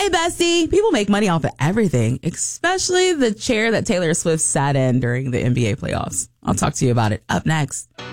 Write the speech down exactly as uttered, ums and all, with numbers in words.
Hey, bestie. People make money off of everything, especially the chair that Taylor Swift sat in during the N B A playoffs. I'll talk to you about it up next.